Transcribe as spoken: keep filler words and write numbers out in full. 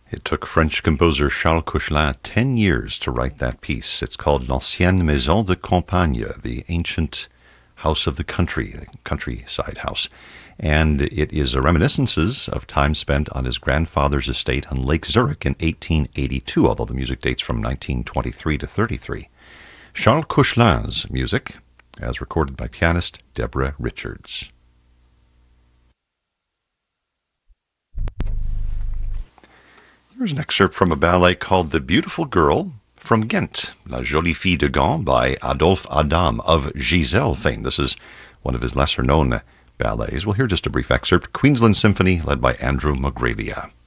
It took French composer Charles Koechlin ten years to write that piece. It's called L'Ancienne Maison de Campagne, the ancient house of the country, the countryside house. And it is a reminiscences of time spent on his grandfather's estate on Lake Zurich in eighteen eighty-two, although the music dates from nineteen twenty-three to thirty-three. Charles Koechlin's music, as recorded by pianist Deborah Richards. Here's an excerpt from a ballet called The Beautiful Girl from Ghent, La Jolie Fille de Gand by Adolphe Adam of Giselle fame. This is one of his lesser-known ballets. We'll hear just a brief excerpt. Queensland Symphony, led by Andrew Mogravia.